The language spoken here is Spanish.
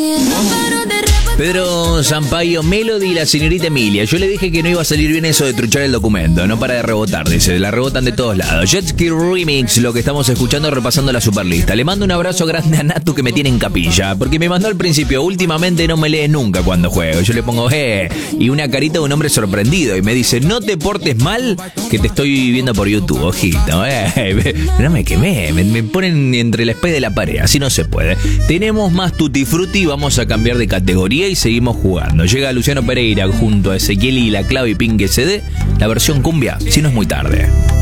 Pedro Sampaio, Melody y la señorita Emilia. Yo le dije que no iba a salir bien eso de truchar el documento. No para de rebotar, dice. La rebotan de todos lados. Jet Ski Remix, lo que estamos escuchando repasando la superlista. Le mando un abrazo grande a Natu que me tiene en capilla. Porque me mandó al principio, últimamente no me lees nunca cuando juego. Yo le pongo, y una carita de un hombre sorprendido. Y me dice, no te portes mal que te estoy viendo por YouTube, ojito. No me quemé, me ponen entre la espada y la pared. Así no se puede. Tenemos más Tutti Frutti, vamos a cambiar de categoría y seguimos jugando. Llega Luciano Pereira junto a Ezequiel y La Clave y Pink SD, la versión cumbia, si no es muy tarde.